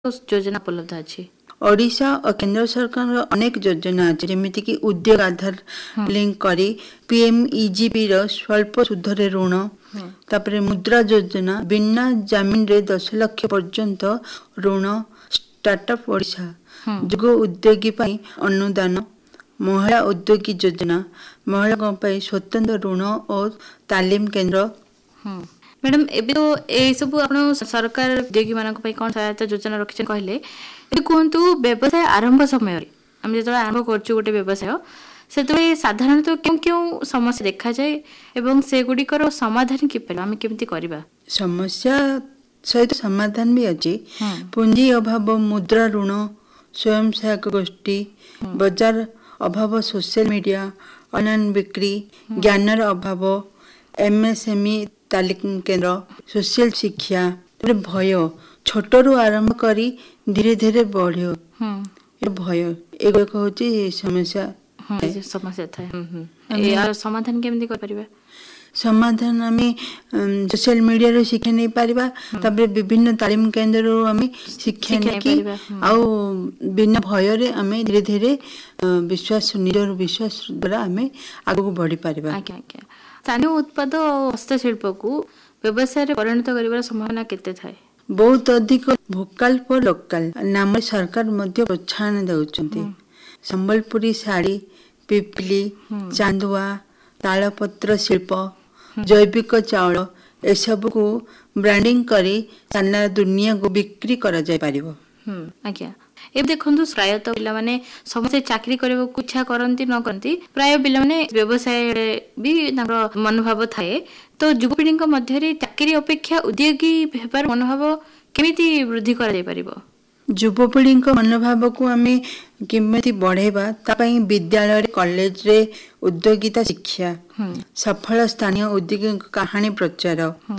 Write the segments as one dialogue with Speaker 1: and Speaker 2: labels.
Speaker 1: योजना उपलब्ध अछि?
Speaker 2: ओडिशा और केंद्र सरकार अनेक योजना अच्छे जमीती कि उद्योग आधार लिंक करी पीएमईजीपी रो स्वल्प सुधरे ऋण तापरे मुद्रा योजना बिना जमीन रे 10 लाख पर्यंत ऋण स्टार्टअप ओडिशा जुग उद्योगी पाई अनुदान महिला उद्योगी योजना महिला स्वतंत्र ऋण और तालीम केंद्र।
Speaker 1: मैडम एबे तो ए सब आपण सरकार उद्योगी मानक पई कोन सहायता योजना रखिछन कहले ए कोंतु व्यवसाय आरंभ समय रे हम जे आरंभ करछु गोटे व्यवसाय से साधारणतः क्यों क्यों समस्या देखा जाए एवं से गुड़िकर समाधान किपर आम केमती करबा?
Speaker 2: समस्या सहित समाधान भी अच्छी पुंजी अभाव मुद्रा ऋण स्वयं सहायक गोष्ठी बाजार अभाव सोशल मीडिया ऑनलाइन बिक्री ज्ञानर अभाव एमएसएमई तालीम केंद्र सोशल शिक्षा भय छोटरू आरंभ करी धीरे धीरे बढ़ो भय एगुड़ाक हूँ समस्या
Speaker 1: समस्या थाए यार समाधान केमती कर परिबा?
Speaker 2: समाधान आम सोशल मीडिया शिक्षा नहीं पारिबा तापर विभिन्न तालीम केंद्र आम शिक्षा नहीं आउ बिना भय रे आम धीरे धीरे विश्वास निजर विश्वास द्वारा आम आगु बढ़ी पारिबा।
Speaker 1: आज्ञा आज्ञा स्थानीय उत्पाद और हस्तशिल्प को व्यवसाय रे परिणत करिवार संभावना केते थाए?
Speaker 2: बहुत अधिक भोकाल फॉर लोकल नाम सरकार मध्य प्रोत्साहन देउछंती संबलपुरी साड़ी पिपली चांदुआ तालपत्र शिल्प जैविक चाउल एसबू को ब्रांडिंग करी सारा दुनिया को बिक्री करा जाय पारिबो।
Speaker 1: आज्ञा ए देखंतु प्रायतः पिला माने समस्त चाकरी करबा को इच्छा करंती न करंती प्राय पिला माने व्यवसाय भी तांकर मनोभाव थाए तो युवपीढ़ी मध्य रे चाकरी अपेक्षा उद्योगी हेबार मनोभाव केमिति वृद्धि करा जाय पारिबो?
Speaker 2: युवपीढ़ी मनोभाव को आम केमिति बढ़ेबा तापई विद्यालय कॉलेज रे उद्योगिता शिक्षा सफल स्थानीय उद्योगी कहानी प्रचार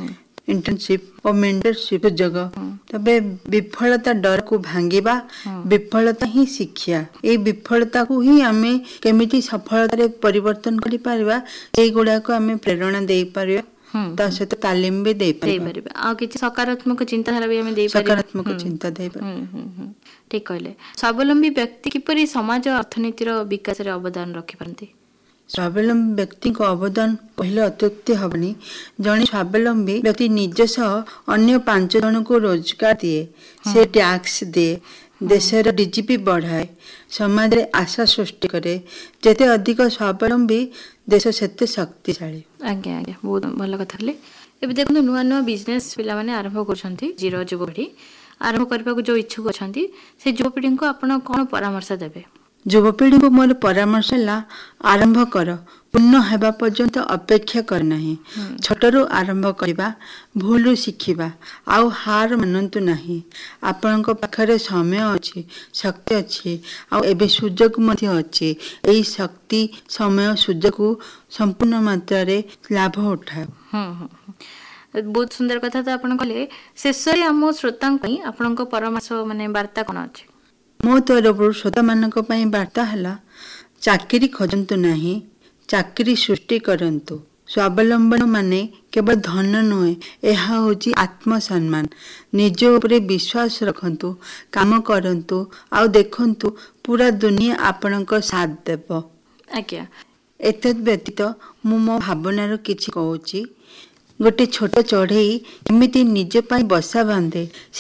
Speaker 2: इंटर्नशिप और मेंटरशिप जगह तबे विफलता डर को भांगिबा विफलता ही शिक्षा ए विफलता को ही आमे केमिति सफलता रे परिवर्तन करि पारिबा ए गुडा को आमे प्रेरणा देई पारिबा ता सहित तालीम भी देई पारिबा
Speaker 1: आ किछि सकारात्मक चिंताधारा भी आमे देई पारिबा
Speaker 2: सकारात्मक चिंता देई पारिबा।
Speaker 1: ठीक कहले स्वावलंबी व्यक्ति किपरि समाज अर्थनीतिर विकास रे अवदान रखि पारंती?
Speaker 2: स्वावलंबी व्यक्ति को अवदान पहले अत्युक्ति हबनी जने स्वावलंबी व्यक्ति निज सह अन्य 5 जन को रोजगार दिए से टैक्स दे देशर डीजीपी बढ़ाए समाज रे आशा सृष्टि करे जेते अधिक स्वावलंबी देश सेते शक्तिशाली।
Speaker 1: आज्ञा आज्ञा बहुत भल कथा ले एबे देखो नुआ नुआ बिजनेस पिला माने आरंभ करछंती जीरो युवपीढ़ी आरंभ करबा को जो इच्छुक अछंती से युवपीढ़ी को आपण कोन परामर्श देबे?
Speaker 2: युवपीढ़ी को मोर परामर्श ला आरंभ कर पूर्ण हेबा पर्यंत अपेक्षा कर नाही छोटरू आरंभ करबा भूलु शिखिबा आउ हार मानंतु नाही आपनक पाखरे समय अछि शक्ति अछि आउ एबे सुजोग मध्ये अछि एई शक्ति समय सुजोग को संपूर्ण मात्रा रे लाभ उठाओ।
Speaker 1: बहुत सुंदर कथा तो आपण कहले शेष रे हम श्रोतांक पई आपनक परामर्श माने वार्ता कोन अछि?
Speaker 2: मो तरफ श्रोता मानक पई वार्ता हला चाकरी खोजंतु नाही चाकरी सृष्टि करंतु स्वावलंबन माने केवल धन नुहे यह होची आत्मसम्मान निज उपरे विश्वास रखंतु काम करंतु आउ देखंतु पूरा दुनिया आपनक साथ देबो।
Speaker 1: आज्ञा
Speaker 2: एतद व्यतीत मु मो भावनार किछि कहूची गोटे छोट चढ़ई एमिति निज पाई बसा बांधे